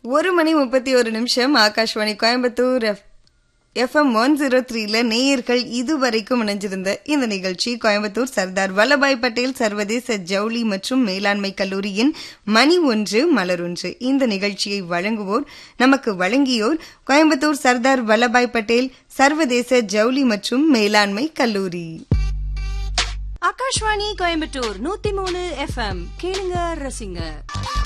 1:31 Akashvani Coimbatore FM 103ல நேயர்கள் இதுவரைக்கும் இணைஞ்சிருந்த இந்த நிகழ்ச்சி கோயம்புத்தூர் சர்தார் வல்லபாய் பட்டேல் சர்வதேச ஜவுளி மற்றும் மேலாண்மை கல்லூரியின் மணி ஒன்று மலரொன்று. இந்த நிகழ்ச்சியை வழங்கியோர் கோயம்புத்தூர் சர்தார் வல்லபாய் பட்டேல் சர்வதேச ஜவுளி மற்றும் மேலாண்மை கல்லூரி. ஆகாஷ்வாணி கோயம்புத்தூர் 103 FM கேளுங்க ரசிங்க.